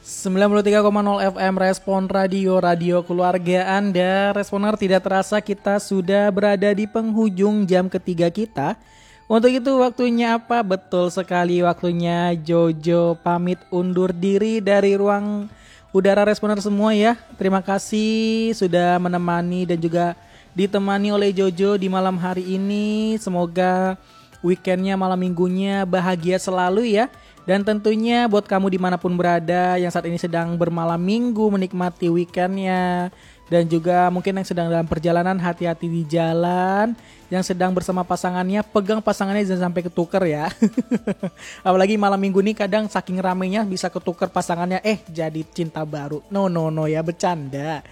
93,0 FM Respon Radio, radio keluarga Anda. Responer, tidak terasa kita sudah berada di penghujung jam ketiga kita. Untuk itu waktunya apa? Betul sekali, waktunya Jojo pamit undur diri dari ruang udara Responer semua ya. Terima kasih sudah menemani dan juga ditemani oleh Jojo di malam hari ini. Semoga weekendnya, malam minggunya bahagia selalu ya. Dan tentunya buat kamu dimanapun berada yang saat ini sedang bermalam minggu menikmati weekendnya, dan juga mungkin yang sedang dalam perjalanan, hati-hati di jalan. Yang sedang bersama pasangannya, pegang pasangannya jangan sampai ketuker ya. Apalagi malam minggu nih kadang saking ramenya bisa ketuker pasangannya, jadi cinta baru. No ya, bercanda.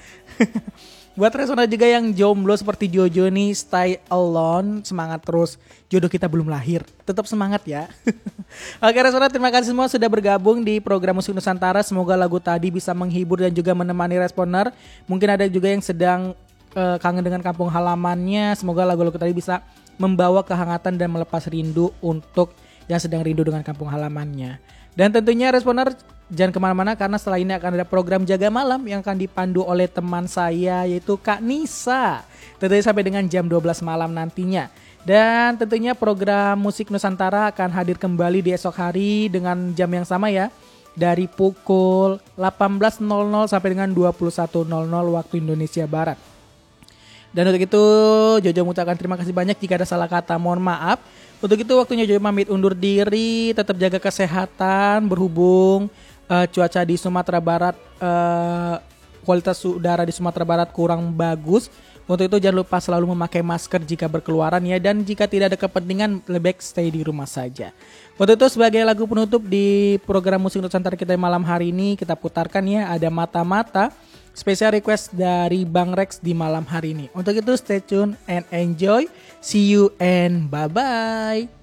Buat Resona juga yang jomblo seperti Jojo nih, stay alone, semangat terus. Jodoh kita belum lahir, tetap semangat ya. Oke Resona, terima kasih semua sudah bergabung di program Musik Nusantara. Semoga lagu tadi bisa menghibur dan juga menemani Responer. Mungkin ada juga yang sedang kangen dengan kampung halamannya. Semoga lagu-lagu tadi bisa membawa kehangatan dan melepas rindu untuk yang sedang rindu dengan kampung halamannya. Dan tentunya Responer jangan kemana-mana karena setelah ini akan ada program Jaga Malam yang akan dipandu oleh teman saya yaitu Kak Nisa. Tentunya sampai dengan jam 12 malam nantinya. Dan tentunya program Musik Nusantara akan hadir kembali di esok hari dengan jam yang sama ya. Dari pukul 18.00 sampai dengan 21.00 waktu Indonesia Barat. Dan untuk itu Jojo mengucapkan terima kasih banyak, jika ada salah kata mohon maaf. Untuk itu waktunya Jojo pamit undur diri, tetap jaga kesehatan berhubung cuaca di Sumatera Barat, kualitas udara di Sumatera Barat kurang bagus. Untuk itu jangan lupa selalu memakai masker jika berkeluaran ya, dan jika tidak ada kepentingan lebih baik stay di rumah saja. Untuk itu sebagai lagu penutup di program Musik Nusantara kita malam hari ini, kita putarkan ya, ada Mata-Mata, special request dari Bang Rex di malam hari ini. Untuk itu stay tune and enjoy. See you and bye-bye.